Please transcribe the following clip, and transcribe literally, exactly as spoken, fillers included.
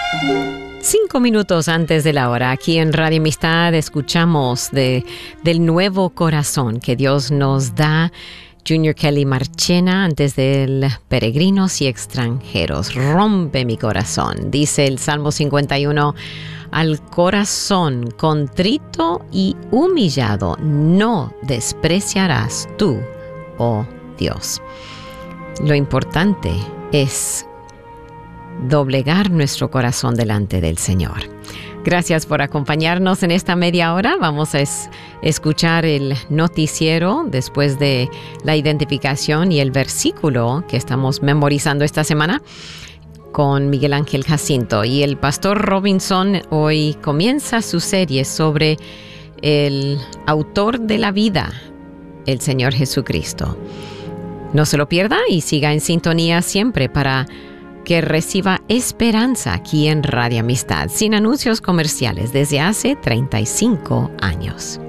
Cinco minutos antes de la hora, aquí en Radio Amistad escuchamos de, del nuevo corazón que Dios nos da. Junior Kelly Marchena, antes del Peregrinos y Extranjeros. Rompe mi corazón, dice el Salmo cincuenta y uno. Al corazón contrito y humillado no despreciarás tú, oh Dios. Lo importante es doblegar nuestro corazón delante del Señor. Gracias por acompañarnos en esta media hora. Vamos a es, escuchar el noticiero después de la identificación y el versículo que estamos memorizando esta semana con Miguel Ángel Jacinto. Y el pastor Robinson hoy comienza su serie sobre el autor de la vida, el Señor Jesucristo. No se lo pierda y siga en sintonía siempre para que reciba esperanza aquí en Radio Amistad, sin anuncios comerciales desde hace treinta y cinco años.